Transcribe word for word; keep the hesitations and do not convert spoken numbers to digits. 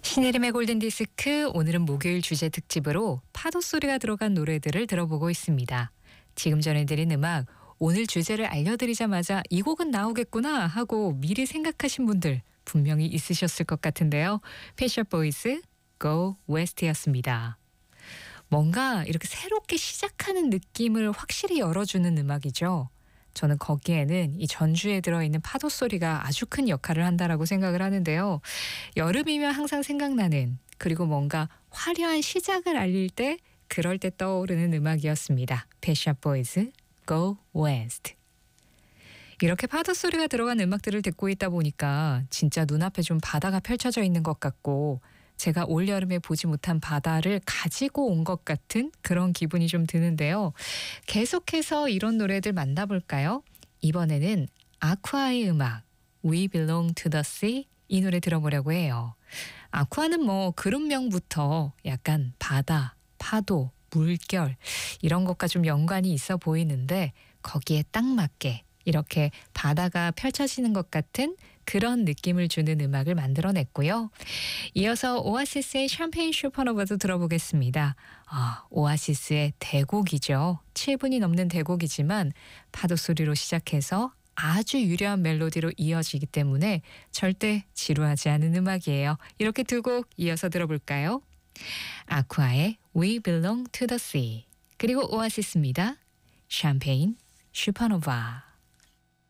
신혜림의 골든디스크, 오늘은 목요일 주제 특집으로 파도 소리가 들어간 노래들을 들어보고 있습니다. 지금 전해드린 음악, 오늘 주제를 알려드리자마자 이 곡은 나오겠구나 하고 미리 생각하신 분들 분명히 있으셨을 것 같은데요. 펫샵 보이스 Go West였습니다. 뭔가 이렇게 새롭게 시작하는 느낌을 확실히 열어주는 음악이죠. 저는 거기에는 이 전주에 들어있는 파도 소리가 아주 큰 역할을 한다라고 생각을 하는데요. 여름이면 항상 생각나는, 그리고 뭔가 화려한 시작을 알릴 때 그럴 때 떠오르는 음악이었습니다. 펫샵 보이즈 Go West. 이렇게 파도 소리가 들어간 음악들을 듣고 있다 보니까 진짜 눈앞에 좀 바다가 펼쳐져 있는 것 같고, 제가 올여름에 보지 못한 바다를 가지고 온 것 같은 그런 기분이 좀 드는데요. 계속해서 이런 노래들 만나볼까요? 이번에는 아쿠아의 음악 We Belong to the Sea, 이 노래 들어보려고 해요. 아쿠아는 뭐 그룹명부터 약간 바다, 파도, 물결 이런 것과 좀 연관이 있어 보이는데, 거기에 딱 맞게 이렇게 바다가 펼쳐지는 것 같은 그런 느낌을 주는 음악을 만들어냈고요. 이어서 오아시스의 샴페인 슈퍼노바도 들어보겠습니다. 아, 오아시스의 대곡이죠. 칠 분이 넘는 대곡이지만 파도 소리로 시작해서 아주 유려한 멜로디로 이어지기 때문에 절대 지루하지 않은 음악이에요. 이렇게 두 곡 이어서 들어볼까요? 아쿠아의 We Belong to the Sea, 그리고 오아시스입니다. 샴페인 슈퍼노바.